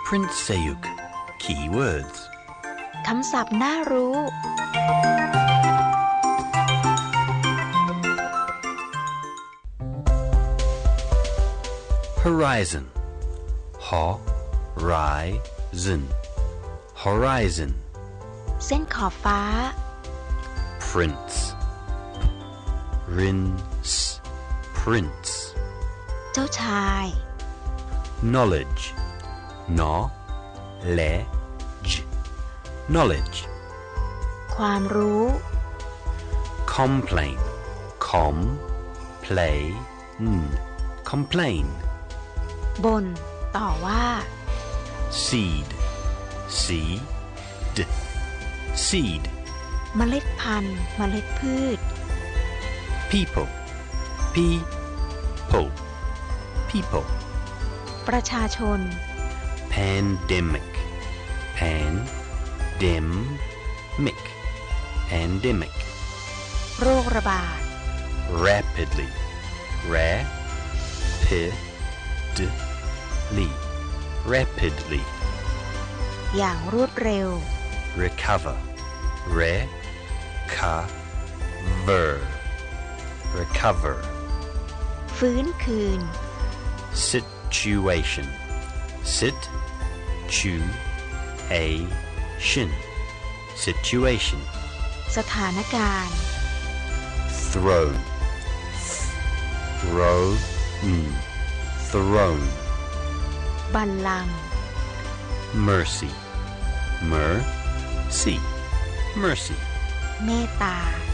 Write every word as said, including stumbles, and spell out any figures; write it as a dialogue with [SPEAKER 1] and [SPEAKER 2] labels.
[SPEAKER 1] Prince Sayuk Keywords
[SPEAKER 2] คำศัพท์น่ารู้
[SPEAKER 1] Horizon Horizon Horizon
[SPEAKER 2] เส้นขอบฟ้า
[SPEAKER 1] Prince Prince Prince
[SPEAKER 2] เจ้าชาย
[SPEAKER 1] Knowledge Knowledge Knowledge
[SPEAKER 2] ความรู้
[SPEAKER 1] Complain Complain Complain
[SPEAKER 2] บ่นต่อว่า
[SPEAKER 1] Seed Seed Seed
[SPEAKER 2] เมล็ดพันธุ์เมล็ดพืช
[SPEAKER 1] People People People
[SPEAKER 2] ประชาชน
[SPEAKER 1] Pandemic Pandemic Pandemic
[SPEAKER 2] โรคระบาด
[SPEAKER 1] Rapidly Rapidly Rapidly
[SPEAKER 2] อย่างรวดเร็ว
[SPEAKER 1] Recover Recover Recover
[SPEAKER 2] ฟื้นคืน
[SPEAKER 1] Situation Situation Situation
[SPEAKER 2] สถานการณ์
[SPEAKER 1] Throne Throne Throne
[SPEAKER 2] บัลลังก์
[SPEAKER 1] Mercy Mercy Mercy
[SPEAKER 2] เมตตา